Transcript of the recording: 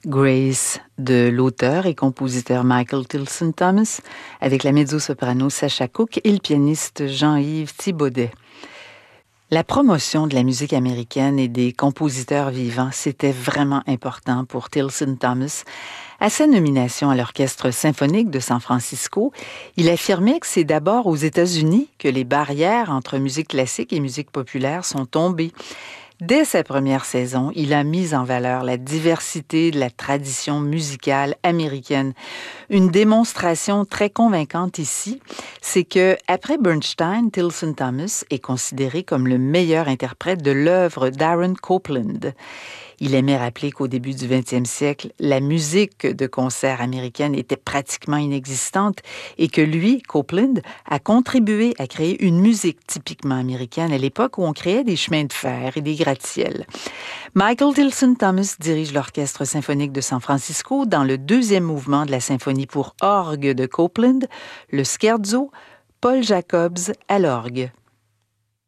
Grace de l'auteur et compositeur Michael Tilson Thomas avec la mezzo-soprano Sacha Cook et le pianiste Jean-Yves Thibaudet. La promotion de la musique américaine et des compositeurs vivants, c'était vraiment important pour Tilson Thomas. À sa nomination à l'Orchestre symphonique de San Francisco, il affirmait que c'est d'abord aux États-Unis que les barrières entre musique classique et musique populaire sont tombées. Dès sa première saison, il a mis en valeur la diversité de la tradition musicale américaine. Une démonstration très convaincante ici, c'est que après Bernstein, Tilson Thomas est considéré comme le meilleur interprète de l'œuvre d'Aaron Copland. Il aimait rappeler qu'au début du 20e siècle, la musique de concert américaine était pratiquement inexistante et que lui, Copland, a contribué à créer une musique typiquement américaine à l'époque où on créait des chemins de fer et des gratte-ciels. Michael Tilson Thomas dirige l'Orchestre symphonique de San Francisco dans le deuxième mouvement de la symphonie pour orgue de Copland, le scherzo, Paul Jacobs à l'orgue.